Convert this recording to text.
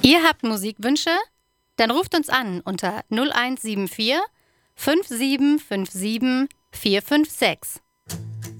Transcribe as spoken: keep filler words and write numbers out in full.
Ihr habt Musikwünsche? Dann ruft uns an unter null eins sieben vier fünf sieben fünf sieben vier fünf sechs.